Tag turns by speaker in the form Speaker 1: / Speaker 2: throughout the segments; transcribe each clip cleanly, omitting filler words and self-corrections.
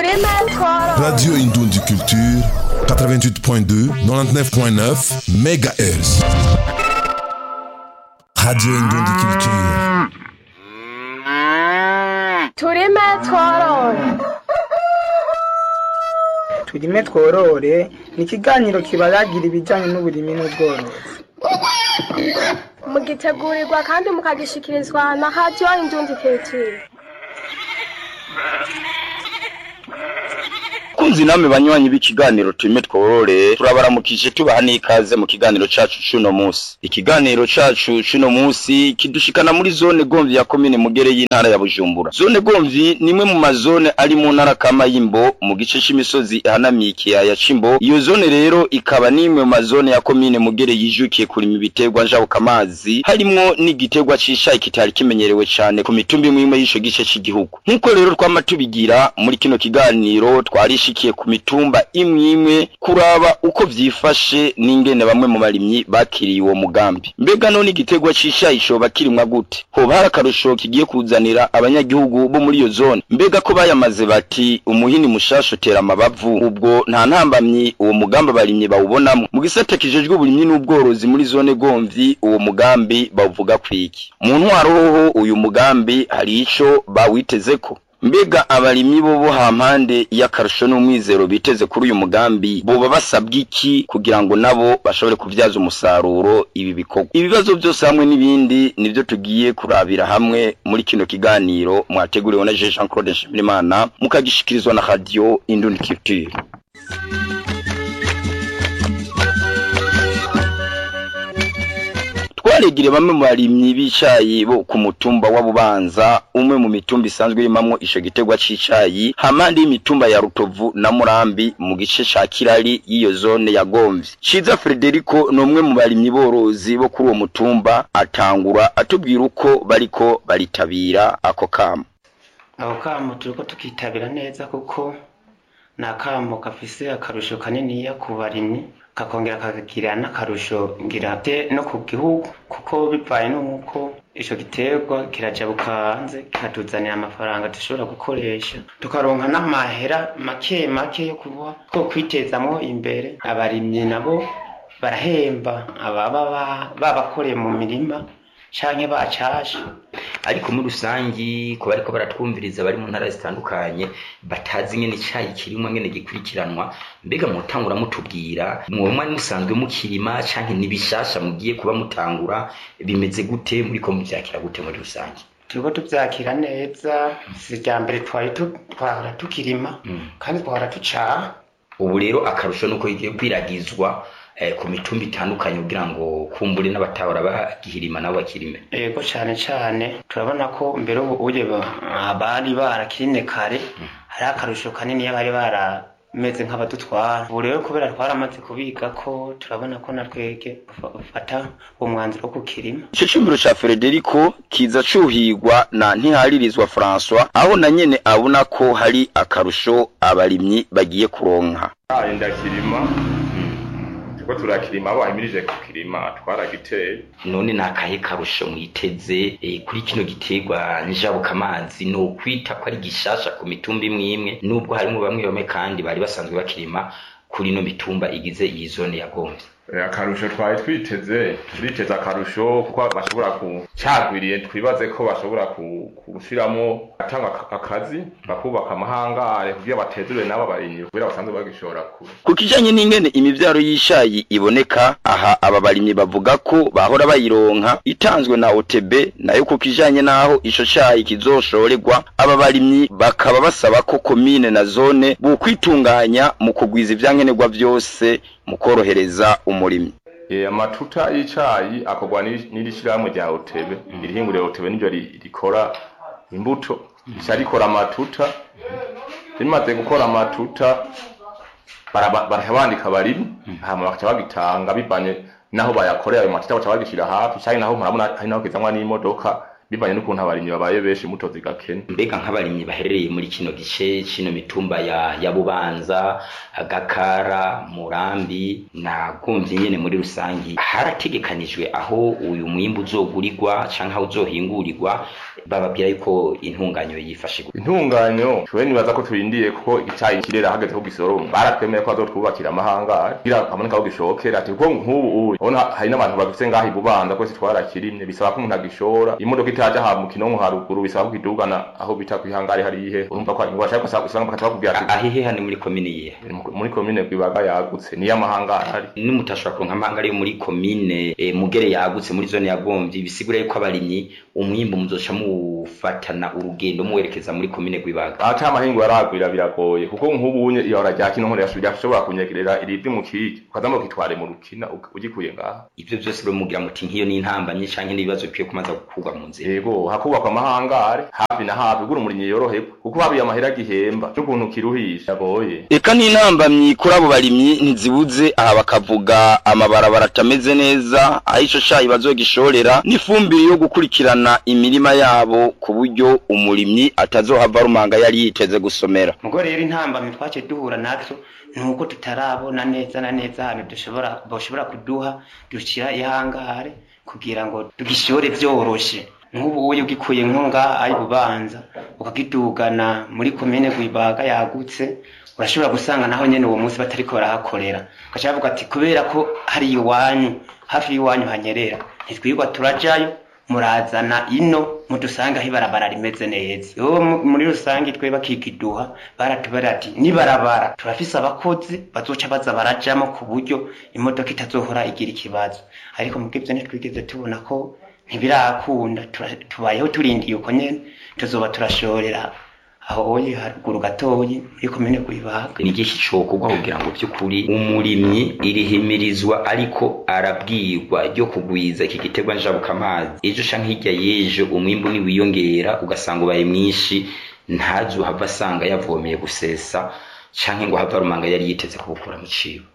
Speaker 1: Radio Indundi Culture 88.2 99.9 MHz. Radio Indundi Culture.
Speaker 2: Turime tworore ni ikiganiro kibaragira ibijyanye n'uburimi n'ubworozi.
Speaker 3: Mugitegurirwa kandi mukagishikirizwa na Radio Indundi Culture.
Speaker 4: Kunzi namwe banywanyi b'ikiganiro turime tworore turabaramukije tubaha n'ikaze mu kiganiro cacu cuno munsi. Ikiganiro cacu cuno munsi kidushikana muri zone Gomvyi ya commune Mugere y'intara ya Bujumbura. Zone Gomvyi nimwe mu mazone ari mu ntara kama y'Imbo mu gice c'imisozi ihanamiye ikiyaya c'Imbo. Iyo zone rero ikaba nimwe mu mazone ya commune Mugere yijukiye kurima ibiterwa njabukamazi harimwo n'igiterwa cishayi kitari kimenyerewe cane ku mitumba imwe y'ico gice c'igihugu. Nkuko rero twama tubigira muri kino kiganiro twarishikiye ku mitumba imwe kuraba uko vyifashe n'ingene bamwe mu barimyi bakiriye uwo mugambi. Mbega none igiterwa cishayi coba kirimwa gute? Hoba hari akarusho kigiye kuzanira abanyagihugu bo muri iyo zone? Mbega ko bayamaze bati umuhini mushasha utera amabavu, ubwo nta ntambamyi uwo mugambi abarimyi bawubonamo? Mu gisata kijejwe uburimyi n'ubworozi muri zone Gomvyi uwo mugambi bavuga kwiki? Mu ntwaro hoho uyu mugambi hari ico bawitezeko? Mbega abarimyi bo hampande y'akarusho n'umwizero biteze kuri uyu mugambi boba basabwa iki kugira ngo nabo bashobore kuvyaza umusaruro ibi bikorwa? Ibibazo byose hamwe n'ibindi nivyo tugiye kurabira hamwe muri kino kiganiro mwateguriwe na Jean Claude Nshimirimana mukagishikirizwa na Radio Indundi Culture. Twaregire bamwe mu barimyi b'icayi bo ku mutumba wa Bubanza, umwe mu mitumba isanzwe irimamwo ico giterwa c'icayi, hamandi y'imitumba ya Rutovu na Murambi mu gice ca Kirari y'iyo zone ya Gomvyi. Ciza Frederico n'umwe mu barimyi borozi bo kuri uwo mutumba atangura atubwira uko bariko baritabira ako kamo.
Speaker 5: Ako kamo turiko tukitabira neza kuko na kamo gafise akarusho kanini ya ku barimyi, kakongera kagira n'akarusho ngira no ku gihugu kuko bivaye n'uko ico giterwa kirajabuka hanze kikatuzanira amafaranga dushobora gukoresha tukaronka n'amahera make yo kuba ko kwitezamwo imbere. Abarimyi nabo barahemba ababa babakoreye mu mirima canke bacashe.
Speaker 6: Ariko muri rusangi ko bariko baratwumviriza bari mu ntara zitandukanye batazi ngene icayi kirimwa ngene gikurikiranwa, mbega mutangura mutubwira mwomwe musanzwe mukirima canke nibishasha mugiye kuba mutangura bimeze gute muri ko muvyakira gute muri rusangi?
Speaker 5: Turiko tuvyakira neza, sija mbere twahora tukirima kandi twahora tucaha.
Speaker 6: Ubu rero akarusho nuko igiye kwiragizwa ku mitumba itandukanye kugira ngo kumbure n'abatahora bagihirima nabo bakirime.
Speaker 5: Yego cane turabona ko mbere uje abari barakirine kare hari akarusho kanini y'abari barameze nk'abadutwara. Ubu rero kubera twaramaze kubiga ko turabona ko natwege ufata uwo mwanzuro wo kukirima.
Speaker 4: Ico cumviro ca Frederico kiza cuhigwa na Ntiharirizwa François, aho na nyene abona ko hari akarusho abarimyi bagiye kuronka.
Speaker 7: Ndakirima ko turakirima abahimirije kukirima twaragiteye.
Speaker 6: None nakahe karusho mwiteze kuri kino giterwa njabukamazi no kwita ko ari gishasha ku mitumba imwe nubwo harimo bamwe kandi bari basanzwe bakirima kuri no mitumba igize iyi zone ya Gomvyi?
Speaker 7: Akarusho twari twiteze akarusho kuko bashobora kucagwiriye, twibaze ko bashobora kushiramo atanga akazi bakubaka amahangare kugira batezure nabo barimyi kugira basanzwe bagishora kure.
Speaker 4: Kukijanye n'ingene imivyaro y'ishayi iboneka aha, aba barimyi bavuga ko bahora bayironka itanzwe na OTB, nayo kukijanye naho ico cayi kizoshorerwa aba barimyi bakaba basaba ko commune na zone bukwitunganya mu kugwiza ivyankenerwa byose mu korohereza umurimi.
Speaker 7: Amatuta y'icayi akogwa n'irishirahamwe rya OTB, irihingure OTB niryo rikora imbuto, rikora amatuta. Rimaze gukora amatuta barabandika abarimyi hama bakaca bagitanga bivanye naho bayakorera ayo matuta, baca bagishira hafi cyane naho murabona hari naho kizanwa n'imodoka bivanye n'ukuntu abarimyi babaye benshi mutozi gakene.
Speaker 6: Mbega nk'abarimyi baherereye muri kino gice kino mitumba ya Bubanza, Gakara, Murambi na Gomvyi nyene muri rusangi, harategekanijwe aho uyu mwimbu uzogurirwa canke aho uzohingurirwa, bababwira yuko intunganyo yifashe.
Speaker 7: Intunganyo shwe nibaza ko turindiye kuko icayi kirera hageze ko gisoroma, baratwemeye ko azotwubakira amahangari kugira kaboneka aho gishokera, ati ko nk'ubu ubona hari n'abantu bagifise ngaho Bubanza kwese twarakirimye, bisaba ko umuntu agishora, imodoka itaje aha mu Kinonko haruguru bisaba kidugana aho bita kwihangari hari ihe, urumva ko ingwasha ko usanga bakatubwira ati
Speaker 6: ahihe hani muri komine yihe,
Speaker 7: muri komine Gwibaga yagutse ni y'amahangari.
Speaker 6: Ni mutashobora kuronka amahangari yo muri komine Mugere yagutse muri zone ya Gomvyi, bisigura yuko abarimyi umwimbo muzoca mufatana urugendo muwerekeza muri komine Gwibaga.
Speaker 7: Acha amahingo yaragwira biragoye kuko nk'ubunye iyo rajya Kinonko yashobora kunyegerera iribwe mu kiki ukazamo kitware mu rukina ugikuye ngaha.
Speaker 6: Ivyo byose mugira muti nkiyo ni intambamye canke n'ibibazo bikwiye kumaza gukurwa mu nzira.
Speaker 7: Yego hakubakwa amahangari hafi na hafi gura umurimyi yoroheko kuko babiye amahera gihemba n'ukuntu kiruhisha goye.
Speaker 4: Eka ni intambamyi kuri abo barimyi ntizibuze, aha bakavuga amabarabara atameze neza, ahisho shayi bazogishorera n'ifumbire yo gukurikirana imirima yabo ku buryo umurimyi atazohava rumanga yari yiteze gusomera.
Speaker 5: Mugo rero intambamyi twace duhura natwo nuko tutarabona neza na neza hano boshobora kuduha dushira ihangare kugira ngo tugishore vyoroshe. Nk'ubu uyo gikuye nkonga ari Bubanza ukagidugana muri komine Gwibaga yagutse, urashobora gusanga naho nyene uwo munsi batariko barahakorera, ukacavuga ati kubera ko hari iwanyu hafi iwanyu hanyerera ntitwirwa turajayo, murazana ino mudusanga aho ibarabara rimeze neza. Yo muri rusangi twe bakikiduha baratubara ati nibarabara turafise abakozi bazoca baza barajamo ku buryo imodoka itazohora igira ikibazo, ariko mugivyo ntitwigeze tubona ko ntibirakunda, tubayeho turindiye uko nyene tuzoba turashorera aho oyi haruguru gatoyi muri komine Gwibaga.
Speaker 6: Ni igihe cokugwa kugira ngo by'ukuri umurimyi irihimirizwa ariko arabwirwa ryo kugwiza iki gitegwa njabuka amazi, ejo canke hirya yejo umwimbu ni wiyongera ugasanga ubaye mwinshi, ntazo hava asanga yavomeye gusesa canke ngo hava rumanga yari yiteze kubukura mu cibo.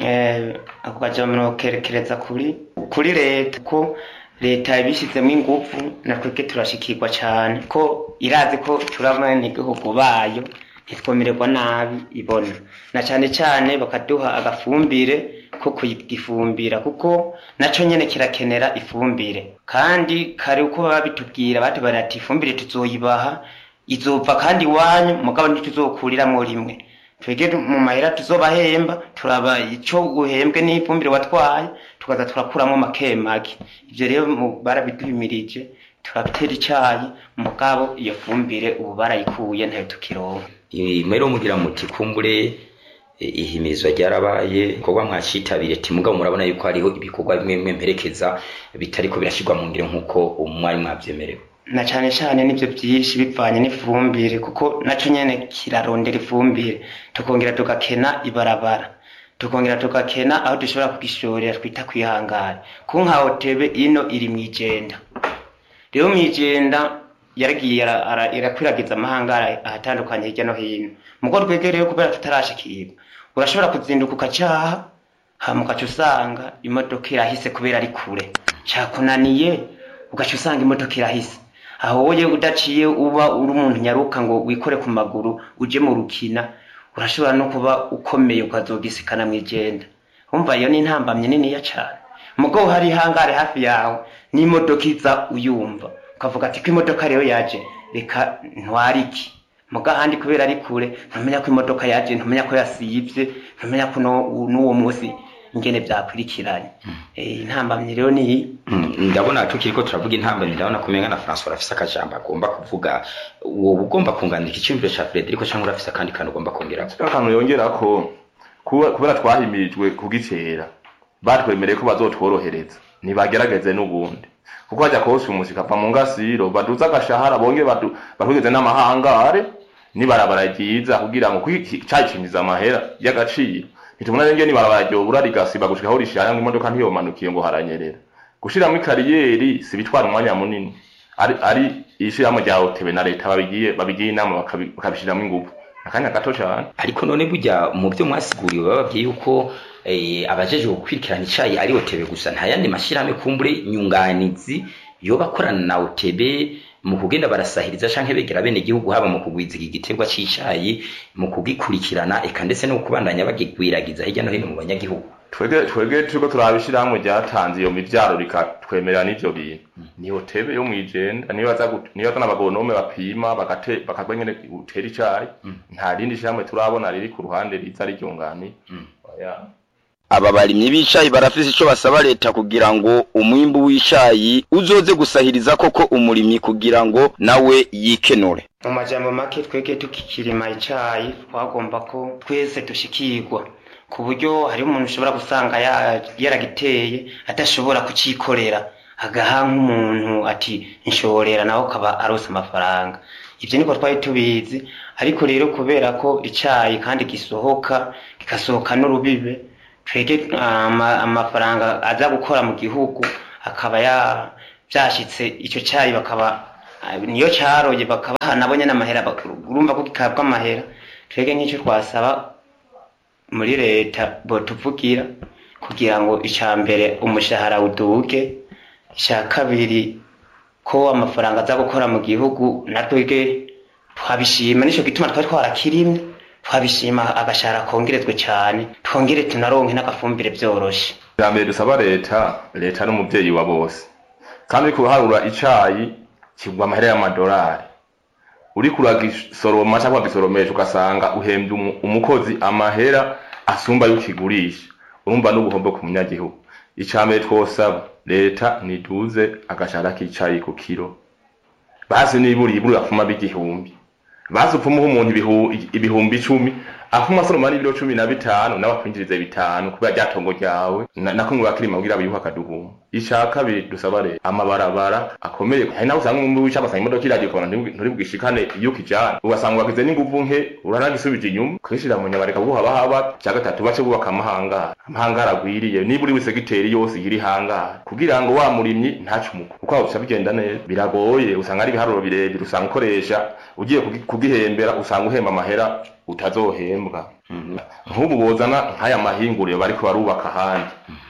Speaker 5: Ako kajamiro kerekereza kuri leta ko leta ibishizemo ingufu natweke turashikirwa cyane ko irazi ko turamana igihugu bayo ntitwomererwa nabi ibona, na cyane bakaduha agafumbire ko kuyifumbira kuko naco nyene kirakenera ifumbire, kandi kare uko babitubwira batubara ati ifumbire tuzoyibaha izopfa kandi wanyu mugabo ntituzokuriramwo rimwe, twege mu mahera tuzobahemba turaba ico uhembwe n'ifumbire watwaye tukaza turakuramo makemake. Ivyo rero barabiduhimirije turabitera icayi mugabo iyo fumbire ubu barayikuye ntayo tukironka.
Speaker 6: Mwero mugira muti kumbure ihimizwa ryarabaye koba mwacitabire ati mugabo murabona yuko hariho ibikorwa bimwe mperekeza bitariko birashirwa mu ngiro nkuko umwari mwavyemerewe.
Speaker 5: Na cyane nivyo byinshi bivanye n'ifumbire kuko naco nyene kirarondera ifumbire, tukongera tukakena ibarabara, tukongera tukakena aho dushobora kugishorera twita kwihangara ku nka hotebe ino iri mwijenda. Rero mwijenda yaragiye irakwiragiza amahangara ahatandukanye hirya no hino, mugo rwegereye kubera tutarashikirwa urashobora kuzinduka ukacaha hamukaca usanga imodoka irahise kubera ari kure, cakunaniye ugaca usanga imodoka irahise aho woye udaciye uba uri umuntu nyaruka ngo wikore ku maguru uje mu rukina, urashobora no kuba ukomeye ukazogisikana mwijenda. Umva iyo ni intambamye nini ya cyane, mugo hari hangare hafi yawe n'imodoka iza uyumva ukavuga ati ko imodoka rero yaje reka ntwariki, muga handi kubera ari kure ntumenya ko imodoka yaje, ntumenya ko yasivye, ntumenya ko n'uwo munsi ingene byakurikiranye. Intambamye rero ni
Speaker 6: ndabona tukiriko turavuga intambamye, ndabona kumenga na François rafisa akajambo agomba kuvuga, uwo ugomba kunganira icyumviro cha Frederico cyangwa rafisa kandi kandi ugomba kongera
Speaker 7: akantu yongera ko kubera twahimirijwe kugicera batwemereye ko bazotworohereza nibagerageze n'ubundi kuko hajya kose umusika pa mu ngasiro baduza agashahara bonge bakugeze n'amahangare nibarabara ryiza kugira ngo cyakinjiza amahera y'agaciro, nitumuna renge nibarabara ryo burarigasiba gushika aho rishaya ngo imodoka ntiyomanukiye ngo haranyerera, gushira mu kariyeri sibitwara umwanya munini, ari ishiramo rya hotebe na leta babigiye inama bakabishiramo ingufu akanya gato cyane.
Speaker 6: Ariko none burya mu byo mwasiguriwe bababwiye yuko abajeje gukwirikirana icayi ari hotebe gusa, nta yandi mashirame kumbure nyunganizi yo bakorana na OTB mu kugenda barasahiriza canke begera bene igihugu haba mu kugwiza iki giterwa c'icayi mu kugikurikirana eka ndetse no kubandanya bagigwiragiza hirya no hino mu banyagihugu.
Speaker 7: Twege turiko turabishirahamwe ryatanze iyo mivyaro rikatwemerera n'ivyo bintu. Ni OTB yo mwijenda niyo bazana abagonome bapima bakagwa nyene utera icayi. Nta rindi shamwe turabona riri ku ruhande riza riryungani.
Speaker 4: Aba barimyi b'icayi barafise ico basaba leta kugira ngo umwimbu w'icayi uzoze gusahiriza koko umurimyi kugira ngo nawe yikenure.
Speaker 5: Mu majambo make twege tukikirima icayi twagomba ko twese dushikirwa ku buryo hari umuntu ushobora gusanga yaragiteye atashobora kucikorera agaha nk'umuntu ati nshorera naho kaba arose amafaranga. Ivyo niko twari tubizi, ariko rero kubera ko icayi kandi gisohoka n'urubibe twege amafaranga aza gukora mu gihugu akaba byashitse ico cayi bakaba niyo caroye bakaba nabonye n'amahera urumva ko gikabwa amahera. Twege nk'icyo twasaba muri leta bo tuvugira kugira ngo icambere umushahara uduge, icya kabiri ko amafaranga aza gukora mu gihugu natwege twabishima, nico gituma twarakirimye twabishima agashara kongerezwe cyane twongere tunaronke n'agafumbire byoroshe.
Speaker 7: Yambere dusaba leta n'umuvyeyi wa bose kandi kuharura icayi kigwa amahera y'amadolari uri kuragisoroma cyangwa gisoromesha ugasanga uhembye umukozi amahera asumba y'ukigurisha urumva n'ubuhombo ku munyagihugu. Icambere twosaba leta niduze agashara k'icayi ku kilo basi niburi afuma b'igihumbi basi upfumuho umuntu ibihumbi 10 afuma soroma n'ibiro 15 n'abakwinjirize 5 kubera ryatongo ryawe nakumwe bakirima kugira biyuha kaduhuma. Ishaka bi dusaba leta amabarabara akomeye hari naho usanga umwe w'icabasanga imodoka iragiye kubona nturi bugishikane iyo kijana ugasanga wagize n'inguvu nke uranagisubije inyuma kwishira mu nyabareka buha bahaba cya gatatu bace bubaka amahangara agwiriye niburi wese giteri yose iri hangara kugira ngo wa murimyi ntacumuko uko aho bigenda neza biragoye usanga ari biharuro birebire usanga ukoresha ugiye kugihembera usanga uhemba amahera utazohembwa. Nk'ubu bozana nk'aya mahinguriro bariko barubaka handi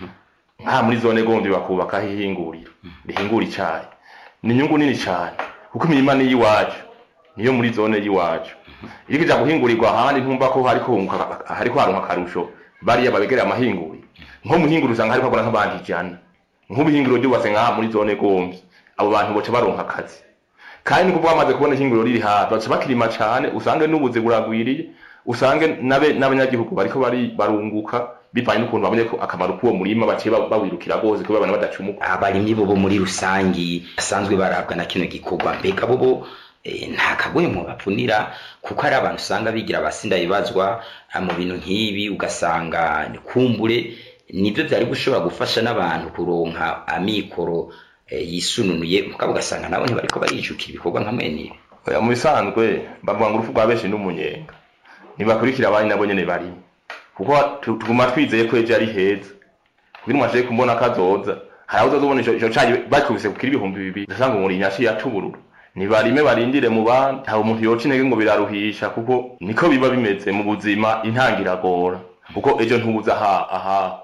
Speaker 7: nka muri zone gombi bakubaka hihinguriro rihingura icayi ni inyungu nini cyane kuko imirima ni yiwacu niyo muri zone yiwacu irikija guhingurirwa handi ntumva ko hariko haronka karusho bari yababegereye amahinguriro nko muhinguriro usanga hariko akora nk'abandi jana nk'ubuhinguriro ryubatse nka muri zone gombi abo bantu boce baronka akazi kandi niko bamaze kubona ihinguriro riri hafi baca bakirima cyane usange n'ubuze buragwiriye usange n'abanyagihugu bariko barunguka bipanye n'ukuntu babonye ko akamaro k'uwo murima baciye bawirukira gose kuba abantu badacumuka.
Speaker 6: Abarimyi bo muri rusangi asanzwe barabwa na kino gikorwa mbega bo nta kagwemo bapfunira kuko ari abantu usanga bigira abasinda bibazwa mu bintu nk'ibi ugasanga kumbure nivyo byari gushobora gufasha n'abantu kuronka amikoro yisununuye mukabo ugasanga nabo ntibariko barijukira ibikorwa nka mwene.
Speaker 7: Mu bisanzwe bavuga ngo urufu rwa benshi n'umunyenga nibakurikira abandi nabo nyene bari kuko tuguma twizeye ko ejo ari heza kugira umashe kumbona kazoza hari aho uzobona ico cayi bakubise kukira ibihumbi 200 usanga muri nyashi yatubururu nibarime barindire mu bandi nta umuntu yoca intege ngo biraruhisha kuko niko biba bimeze mu buzima intangiragora kuko ejo ntubuza aha.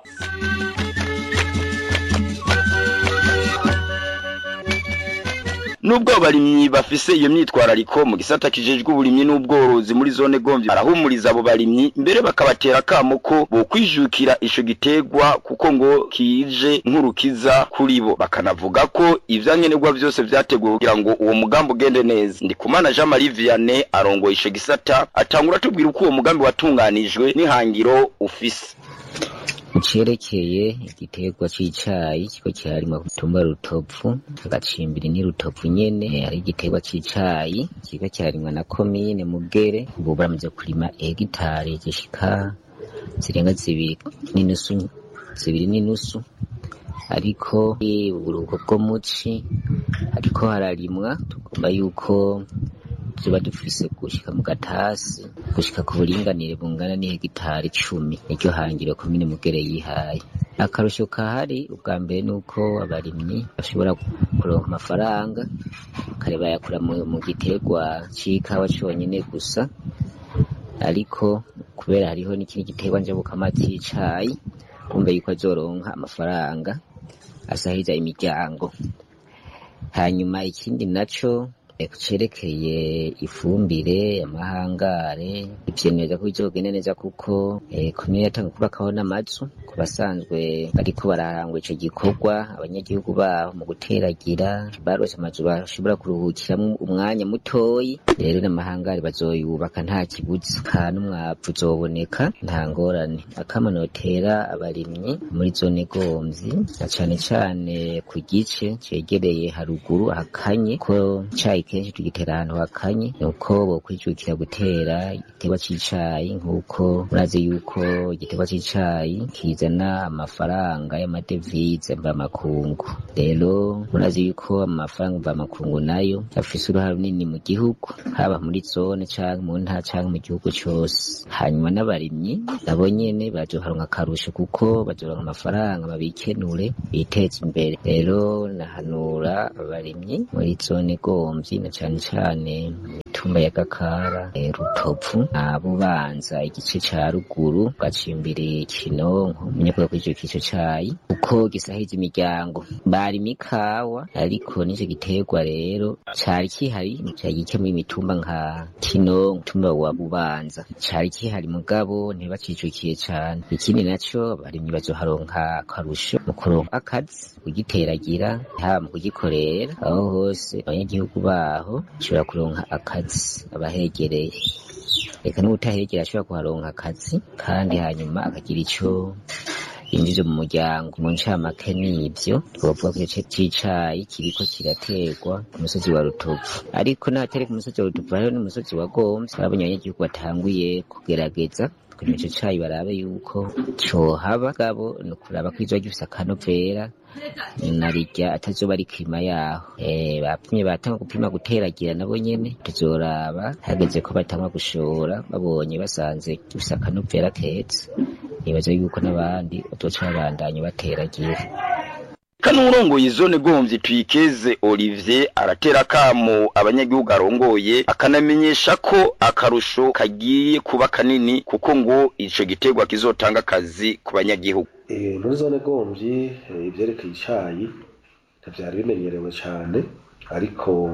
Speaker 4: Nubwo abarimyi bafise iyo myitwarariko mu gisata kijejwe uburimyi n'ubworozi muri zone gomvye arahumuriza abo barimyi mbere bakabatera kamo ko bo kwijukira ico gitegwa kuko ngo kije nk'urukiza kuri bo bakanavuga ko ivyankenerwa byose vyateguwe kugira ngo uwo mugambi ugende neza. Ndikumana Jean Marie Vianney arongoye ico gisata atangura tubwira uko uwo mugambi watunganijwe n'ihangiro ufise.
Speaker 8: Cerekeye igiterwa c'icayi kiko cyarima kutumba Rutovu agacimbiri ni Rutovu nyene ari igiterwa c'icayi kiko cyarimwa na commune Mugere ubu baramaze kurima hegitare zishika zirenga 2.5 ariko uburuko bwo muci ariko hararimwa tugomba yuko tuba dufise gushika mu gatasi gushika ku buringanire bungana ni hegitari 10 nicyo hangiro commune Mugere yihaye. Akarusho kahari ubwa mbere nuko abarimyi bashobora kuronka amafaranga kareba yakura mu giterwa cikawa cyonyine gusa ariko kubera hariho n'ikindi giterwa njabuka amati icayi kumbe yuko azoronka amafaranga asahiriza imiryango. hanyuma ikindi naco cerekeye ifumbire amahangare ivyemeza ko bizogenda neza kuko komine yatanga kubakaho n'amazu ku basanzwe bariko bararangwa ico gikorwa abanyagihugu baho mu guteragira barose amazu bashobora kuruhukiramwo umwanya mutoyi rero n'amahangare bazoyubaka nta kibuzi kandi umwavu uzoboneka nta ngorane akamanotera abarimyi muri zone Gomvyi na cane cane ku gice cegereye haruguru hakanye ko cayi kenshi tugitera ahantu hakanye nuko bokwijukira gutera igiterwa c'icayi nk'uko murazi yuko igiterwa c'icayi kizana amafaranga y'amadevize mvamakungu rero murazi yuko amafaranga mvamakungu nayo afise uruhare runini mu gihugu haba muri zone canke mu ntara canke mu gihugu cose hanyuma n'abarimyi nabo nyene bazoharonka akarusho kuko bazoronka amafaranga babikenure biteze imbere rero nahanura abarimyi muri zone Gomvyi na cane cane mitumba ya Gakara Rutovu Bubanza igice ca ruguru gacimbiri Kinonko munyakora kuri ico kico cayi uko gisahiza imiryango bari mikawa ariko nico giterwa rero cari kihari cyagike muri mitumba nka Kinonko mutumba wa Bubanza cari kihari mugabo ntibacicukiye cane ikindi naco barimyi bazoharonka akarusho mu kuronka akazi kugiteragira haba mu kugikorera aho hose abanyagihugu baho bashobora kuronka akazi abahegereye reka n'ubutahegera ashobora kuharonka akazi kandi hanyuma akagira ico yinjije mu muryango mu ncamake n'ivyo twovuga ko igice c'icayi kiriko kiraterwa ku musozi wa Rutovu ariko n'ahatari ku musozi wa Rutovu hariho n'umusozi wa Gomvyi abonye abanyagihugu batanguye kugerageza kugira ico cayi barabe yuko cohaba gabo no kuraba ko izoba gifise akanovera narirya atazoba ari klima yaho bapimye batanga gupima guteragira nabo nyene tuzoraba hageze ko batanga gushora babonye basanze gifise akanovera keza nibaza yuko n'abandi bazoca babandanya bateragira
Speaker 4: Kanurongoye zone Gomvyi Twikeze Olivier aratera kamo abanyagihugu arongoye akanamenyesha ko akarusho kagiye kuba kanini kuko ngo ico giterwa kizotanga akazi ku banyagihugu
Speaker 9: muri zone Gomvyi ivyerekeye icayi ntavyari bimenyerewe cane ariko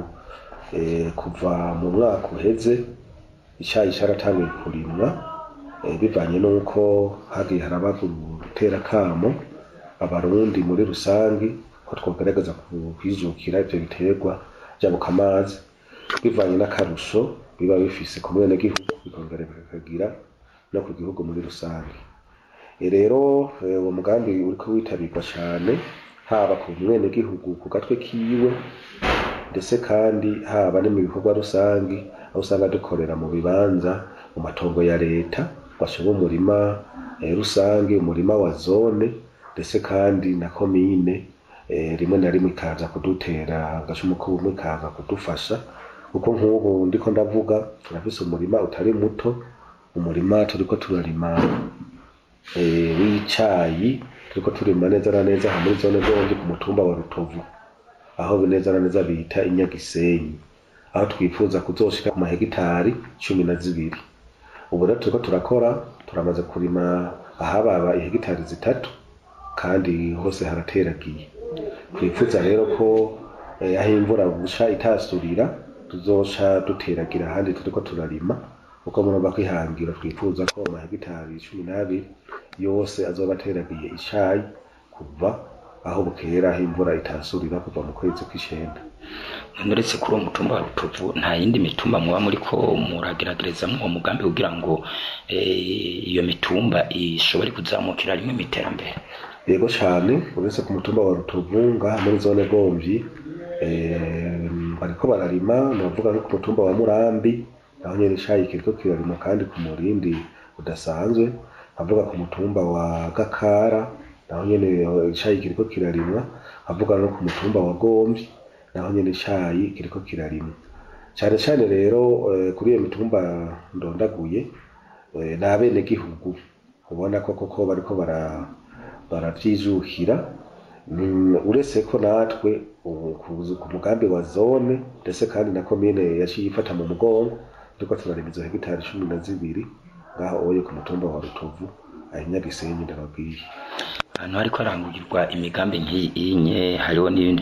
Speaker 9: kuva mu mwaka uheze icayi caratanguye kurimwa bivanye nuko hagiye haraba gutera kamo abarundi muri rusangi ko twogerageza kwijukira ivyo biterwa jabuka amazi bivanye n'akarusho biba bifise ku mwene gihugu bikongera bikagira no ku gihugu muri rusangi rero uwo mugambi uriko witabirwa cane haba ku mwene gihugu ku gatwe kiwe ndetse kandi haba no mu bikorwa rusangi aho usanga dukorera mu bibanza mu matongo ya leta bashobora umurima rusangi umurima wa zone ndetse kandi na komine rimwe na rimwe ikaza kudutera agashumu k'ubumwe ikaza kudufasha kuko nk'ubu ndiko ndavuga turafise umurima utari muto umurima turiko turarima w'icayi turiko turima neza na neza muri zone Gomvyi ku mutumba wa Rutovu aho neza na neza bita Inyagisenyi aho twifuza kuzoshika ku mahegitari 12 ubu rero turiko turakora turamaze kurima ahababa ihegitari 3 kandi hose harateragiye twifuza rero ko aho imvura busha itasurira tuzoca duteragira ahandi turiko turarima uko murumva kwihangira twifuza ko amahegitari 12 yose azoba ateragiye icayi kuva aho bukera aho imvura itasurira kuva mu kwezi kw'icenda
Speaker 6: ndetse kuri uwo mutumba wa Rutovu nta yindi mitumba muba muriko murageragereza mu mugambi kugira ngo iyo mitumba ishobore kuzamukira rimwe miterambere
Speaker 9: yego cyane uretse ku mutumba wa Rutovu ngaha muri zone Gomvyi bariko bararima navuga ko ku mutumba wa Murambi aho nyene icayi kiriko kirarima kandi ku murindi udasanzwe avuga ku mutumba wa Gakara naho nyene icayi kiriko kirarimwa avuga no ku mutumba wa Gomvyi naho nyene icayi kiriko kirarimwa cyane cyane rero kuri iyo mitumba ndondaguye n'abene gihugu ubona ko koko bariko baravyizukira uretse ko natwe ku mugambi wa zone ndetse kandi na komine yaciye ifata mu mugongo turiko turarima izo hegitari 12 ngaho oye ku mutumba wa Rutovu Inyagisenyi ndababwiye
Speaker 6: ahantu hariko arangurwa imigambi nk'iyi hariho n'ibindi